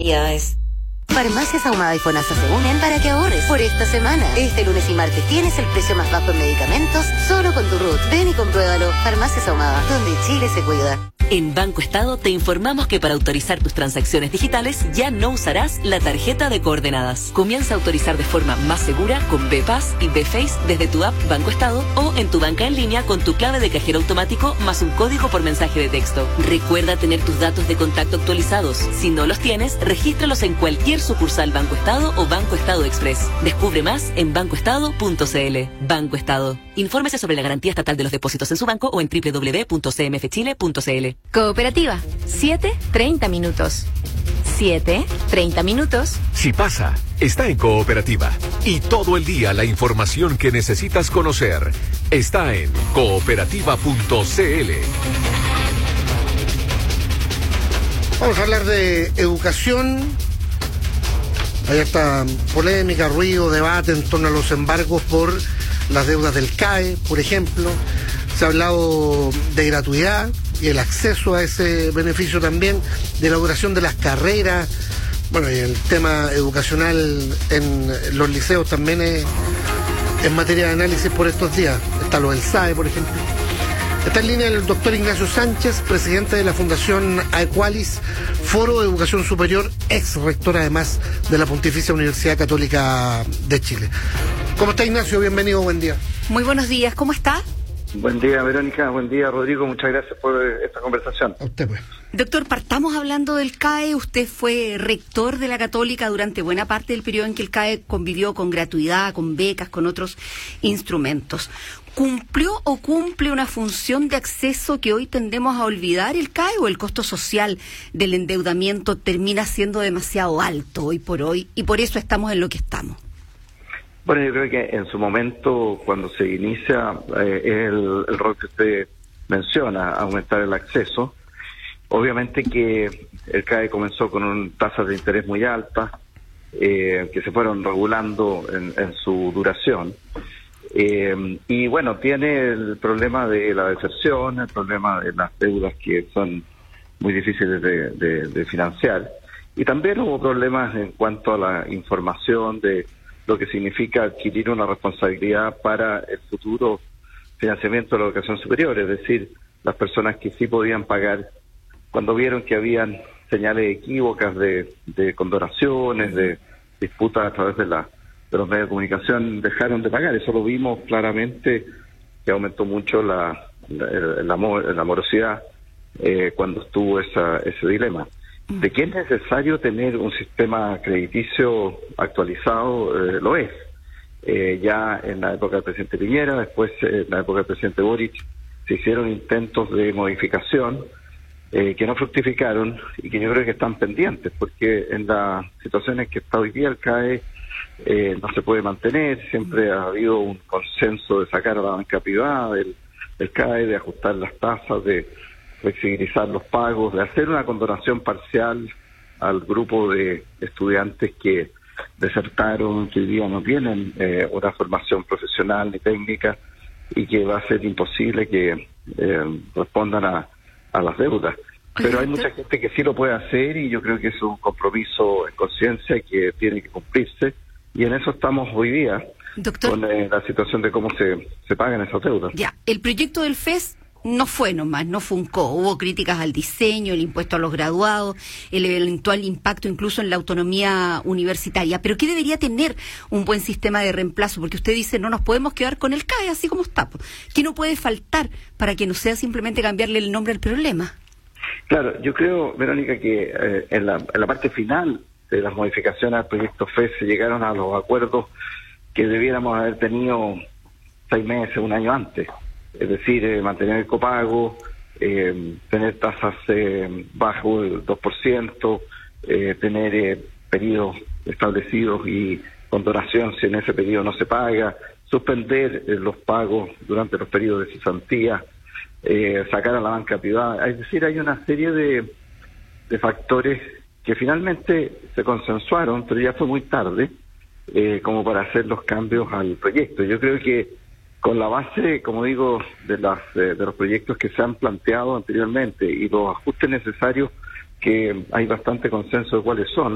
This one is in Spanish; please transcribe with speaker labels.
Speaker 1: oportunidades.
Speaker 2: Farmacias Ahumada y FONASA se unen para que ahorres por esta semana. Este lunes y martes tienes el precio más bajo en medicamentos solo con tu RUT. Ven y compruébalo. Farmacias Ahumada, donde Chile se cuida.
Speaker 3: En Banco Estado te informamos que para autorizar tus transacciones digitales ya no usarás la tarjeta de coordenadas. Comienza a autorizar de forma más segura con BPAS y BFace desde tu app Banco Estado o en tu banca en línea con tu clave de cajero automático más un código por mensaje de texto. Recuerda tener tus datos de contacto actualizados. Si no los tienes, regístralos en cualquier sucursal Banco Estado o Banco Estado Express. Descubre más en bancoestado.cl. Banco Estado. Infórmese sobre la garantía estatal de los depósitos en su banco o en www.cmfchile.cl.
Speaker 4: Cooperativa, 7:30 minutos. 7:30 minutos.
Speaker 5: Si pasa, está en Cooperativa. Y todo el día la información que necesitas conocer está en cooperativa.cl.
Speaker 6: Vamos a hablar de educación. Hay esta polémica, ruido, debate en torno a los embargos por las deudas del CAE, por ejemplo. Se ha hablado de gratuidad y el acceso a ese beneficio también, de la duración de las carreras. Bueno, y el tema educacional en los liceos también es materia de análisis por estos días. Está lo del SAE, por ejemplo. Está en línea el doctor Ignacio Sánchez, presidente de la Fundación Aequalis, Foro de Educación Superior, ex rector además de la Pontificia Universidad Católica de Chile. ¿Cómo está, Ignacio? Bienvenido, buen día.
Speaker 4: Muy buenos días, ¿cómo está?
Speaker 7: Buen día, Verónica. Buen día, Rodrigo. Muchas gracias por esta conversación.
Speaker 6: A usted, pues.
Speaker 4: Doctor, partamos hablando del CAE. Usted fue rector de la Católica durante buena parte del periodo en que el CAE convivió con gratuidad, con becas, con otros instrumentos. ¿Cumplió o cumple una función de acceso que hoy tendemos a olvidar el CAE, o el costo social del endeudamiento termina siendo demasiado alto hoy por hoy y por eso estamos en lo que estamos?
Speaker 7: Bueno, yo creo que en su momento, cuando se inicia, es el rol que usted menciona, aumentar el acceso. Obviamente que el CAE comenzó con tasas de interés muy altas, que se fueron regulando en su duración. Y bueno, tiene el problema de la deserción, el problema de las deudas que son muy difíciles de financiar. Y también hubo problemas en cuanto a la información de lo que significa adquirir una responsabilidad para el futuro financiamiento de la educación superior, es decir, las personas que sí podían pagar, cuando vieron que habían señales equívocas de condonaciones, de disputas a través de los medios de comunicación, dejaron de pagar. Eso lo vimos claramente, que aumentó mucho la morosidad cuando estuvo ese dilema. De que es necesario tener un sistema crediticio actualizado, lo es. Ya en la época del presidente Piñera, después en la época del presidente Boric, se hicieron intentos de modificación que no fructificaron y que yo creo que están pendientes, porque en las situaciones que está hoy día el CAE no se puede mantener. Siempre ha habido un consenso de sacar a la banca privada del CAE, de ajustar las tasas, de flexibilizar los pagos, de hacer una condonación parcial al grupo de estudiantes que desertaron, que hoy día no tienen una formación profesional ni técnica y que va a ser imposible que respondan a las deudas. Pero hay mucha gente que sí lo puede hacer y yo creo que es un compromiso en conciencia que tiene que cumplirse, y en eso estamos hoy día, doctor, con la situación de cómo se pagan esas deudas.
Speaker 4: Ya, el proyecto del FES no fue nomás, no funcó. Hubo críticas al diseño, el impuesto a los graduados, el eventual impacto incluso en la autonomía universitaria. Pero ¿qué debería tener un buen sistema de reemplazo? Porque usted dice, no nos podemos quedar con el CAE así como está. ¿Qué no puede faltar para que no sea simplemente cambiarle el nombre al problema?
Speaker 7: Claro, yo creo, Verónica, que en la parte final de las modificaciones al proyecto FES se llegaron a los acuerdos que debiéramos haber tenido 6 meses, un año antes. Es decir, mantener el copago, tener tasas bajo el 2%, tener periodos establecidos y condonación si en ese periodo no se paga, suspender los pagos durante los periodos de cesantía, sacar a la banca privada. Es decir, hay una serie de factores que finalmente se consensuaron, pero ya fue muy tarde como para hacer los cambios al proyecto. Yo creo que con la base, como digo, de los proyectos que se han planteado anteriormente y los ajustes necesarios, que hay bastante consenso de cuáles son,